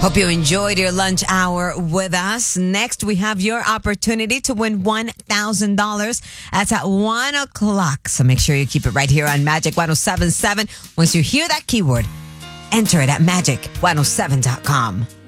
Hope you enjoyed your lunch hour with us. Next, we have your opportunity to win $1,000. That's at 1 o'clock. So make sure you keep it right here on Magic 107.7. Once you hear that keyword, enter it at magic107.com.